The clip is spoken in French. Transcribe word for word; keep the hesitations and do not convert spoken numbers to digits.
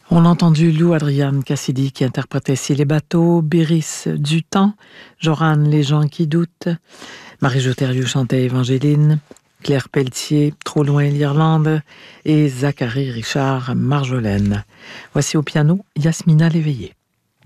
On a entendu Lou Adrian Cassidy qui interprétait Si les bateaux, Béris du temps, Joran Les gens qui doutent, Marie-Jo Thériault chantait Évangéline, Claire Pelletier, Trop loin l'Irlande et Zachary Richard Marjolaine. Voici au piano Yasmina Léveillé.